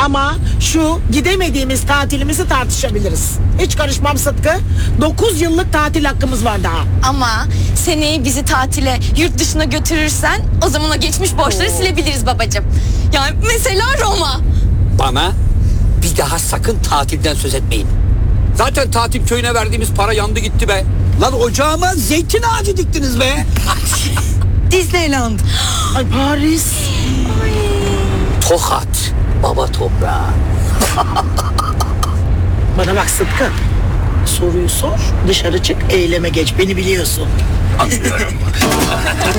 Ama şu gidemediğimiz tatilimizi tartışabiliriz. Hiç karışmam Sıtkı. 9 yıllık tatil hakkımız var daha. Ama seneye bizi tatile yurt dışına götürürsen o zaman o geçmiş borçları silebiliriz babacığım. Yani mesela Roma. Bana bir daha sakın tatilden söz etmeyin. Zaten tatil köyüne verdiğimiz para yandı gitti be. Lan ocağıma zeytin ağacı diktiniz be. Disneyland. Ay Paris. Tokat baba toprağı. Bana bak Sıtkı. Soruyu sor, dışarı çık, eyleme geç. Beni biliyorsun. Anlıyorum.